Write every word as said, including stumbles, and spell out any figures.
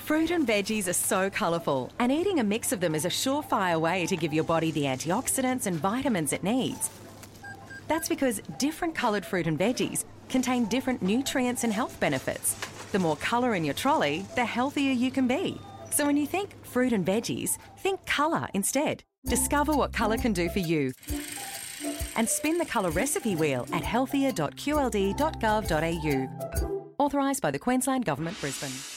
Fruit and veggies are so colourful, and eating a mix of them is a surefire way to give your body the antioxidants and vitamins it needs. That's because different coloured fruit and veggies contain different nutrients and health benefits. The more colour in your trolley, the healthier you can be. So when you think fruit and veggies, think colour instead. Discover what colour can do for you. And spin the colour recipe wheel at healthier dot q l d dot gov dot a u. Authorised by the Queensland Government, Brisbane.